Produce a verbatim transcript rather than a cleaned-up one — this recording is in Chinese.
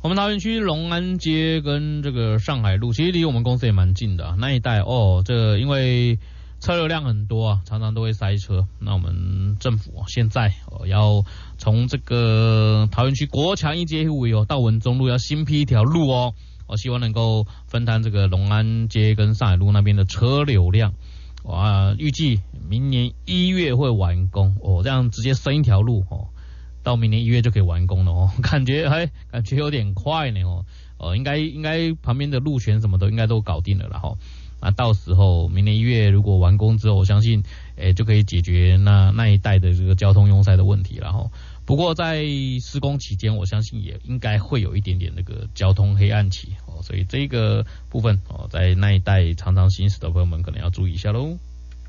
我们桃园区龙安街跟这个上海路，其实离我们公司也蛮近的、啊、那一带哦。这个因为车流量很多啊，常常都会塞车。那我们政府、哦、现在、哦、要从这个桃园区国强一街五有到文中路要新辟一条路哦，我、哦、希望能够分摊这个龙安街跟上海路那边的车流量。哇，预计明年一月会完工哦，这样直接升一条路哦。到明年一月就可以完工了哦，感觉还感觉有点快呢哦，呃，应该应该旁边的路权什么都应该都搞定了啦哈。那到时候明年一月如果完工之后，我相信诶就可以解决那那一带的这个交通拥塞的问题了哈。不过在施工期间，我相信也应该会有一点点那个交通黑暗期哦，所以这个部分哦，在那一带常常行驶的朋友们可能要注意一下喽。